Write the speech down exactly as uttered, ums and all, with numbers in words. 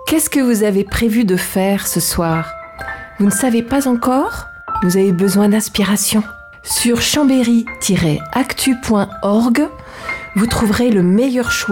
Qu'est-ce que vous avez prévu de faire ce soir ? Vous ne savez pas encore ? Vous avez besoin d'inspiration. Sur chambéry tiret actu point org, vous trouverez le meilleur choix